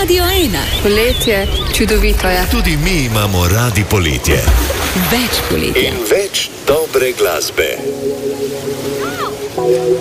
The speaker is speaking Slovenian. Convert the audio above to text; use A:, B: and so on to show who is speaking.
A: Radio 1.
B: Poletje, čudovito je.
C: Tudi mi imamo radi poletje.
A: Več poletja.
C: In več dobre glasbe.